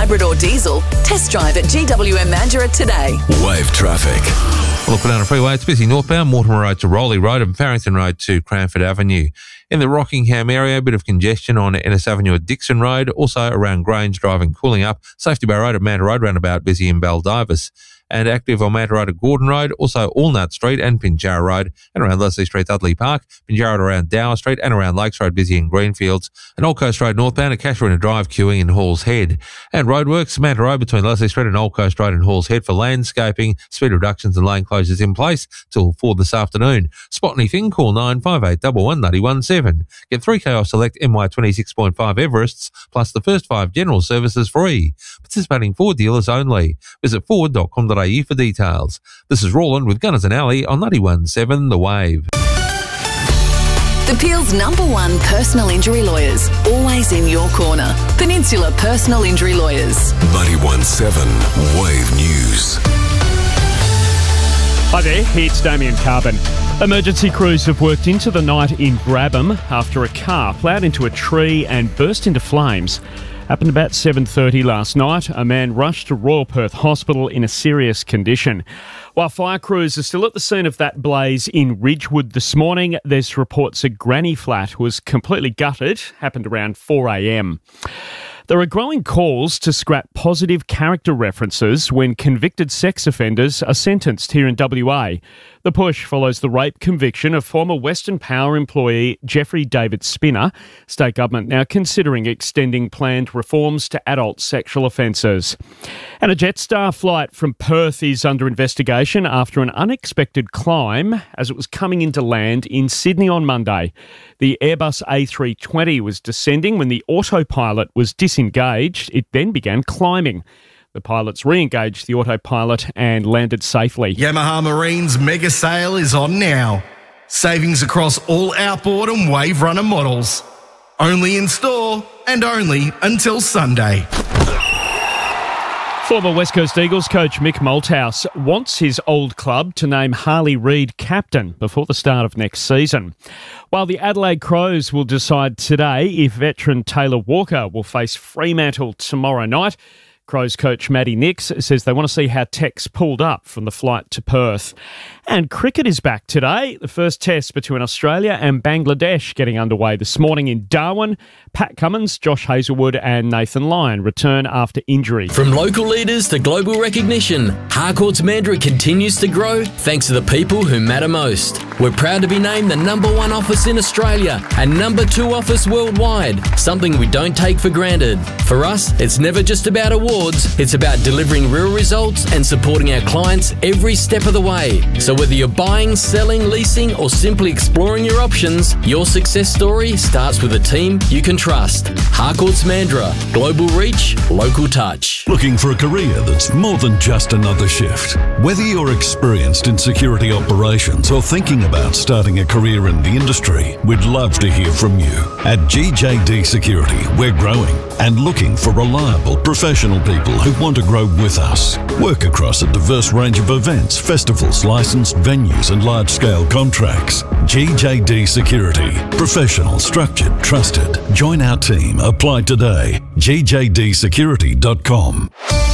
hybrid or diesel, test drive at GWM Mandurah today. Wave traffic. Well, look down the freeway. It's busy northbound, Mortimer Road to Rowley Road and Farrington Road to Cranford Avenue. In the Rockingham area, a bit of congestion on Ennis Avenue at Dixon Road, also around Grange Drive and Cooling Up. Safety Bar Road at Manta Road, roundabout busy in Baldivis. And active on Manta Road at Gordon Road, also Allnut Street and Pinjarra Road, and around Leslie Street, Dudley Park, Pinjarra around Dower Street, and around Lakes Road, busy in Greenfields, and Old Coast Road northbound at Casuarina Drive, queuing in Halls Head. And roadworks, Manta Road between Leslie Street and Old Coast Road and Halls Head for landscaping, speed reductions and lane closures in place till 4 this afternoon. Spot anything, call 95811 Get 3K off select MY 26.5 Everests, plus the first 5 general services free. Participating Ford dealers only. Visit Ford.com.au for details. This is Roland with Gunners and Alley on 91.7 The Wave. The Peel's #1 personal injury lawyers, always in your corner. Peninsula Personal Injury Lawyers. 91.7 Wave News. Hi there, it's Damien Carbon. Emergency crews have worked into the night in Brabham after a car ploughed into a tree and burst into flames. Happened about 7:30 last night. A man rushed to Royal Perth Hospital in a serious condition. While fire crews are still at the scene of that blaze in Ridgewood this morning, there's reports a granny flat was completely gutted. Happened around 4 a.m. There are growing calls to scrap positive character references when convicted sex offenders are sentenced here in WA. The push follows the rape conviction of former Western Power employee Jeffrey David Spinner. State government now considering extending planned reforms to adult sexual offences. And a Jetstar flight from Perth is under investigation after an unexpected climb as it was coming into land in Sydney on Monday. The Airbus A320 was descending when the autopilot was disengaged. It then began climbing. The pilots re-engaged the autopilot and landed safely. Yamaha Marine's mega sale is on now. Savings across all outboard and wave runner models. Only in store and only until Sunday. Former West Coast Eagles coach Mick Malthouse wants his old club to name Harley Reid captain before the start of next season. While the Adelaide Crows will decide today if veteran Taylor Walker will face Fremantle tomorrow night, Crows coach Matty Nix says they want to see how Tex pulled up from the flight to Perth. And cricket is back today. The first test between Australia and Bangladesh getting underway this morning in Darwin. Pat Cummins, Josh Hazlewood and Nathan Lyon return after injury. From local leaders to global recognition, Harcourts Mandurah continues to grow thanks to the people who matter most. We're proud to be named the #1 office in Australia and #2 office worldwide, something we don't take for granted. For us, it's never just about awards. It's about delivering real results and supporting our clients every step of the way. So whether you're buying, selling, leasing, or simply exploring your options, your success story starts with a team you can trust. Harcourts Mandurah. Global reach, local touch. Looking for a career that's more than just another shift? Whether you're experienced in security operations or thinking about starting a career in the industry, we'd love to hear from you. At GJD Security, we're growing and looking for reliable, professional people who want to grow with us. Work across a diverse range of events, festivals, licensed venues and large-scale contracts. GJD Security. Professional, structured, trusted. Join our team. Apply today. GJDsecurity.com.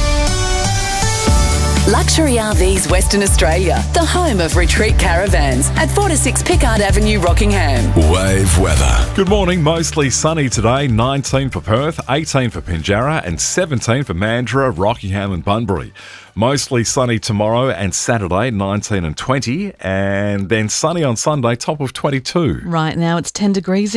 Luxury RVs Western Australia, the home of retreat caravans at 4-6 Pickard Avenue, Rockingham. Wave weather. Good morning. Mostly sunny today. 19 for Perth, 18 for Pinjarra and 17 for Mandurah, Rockingham and Bunbury. Mostly sunny tomorrow and Saturday, 19 and 20. And then sunny on Sunday, top of 22. Right now it's 10 degrees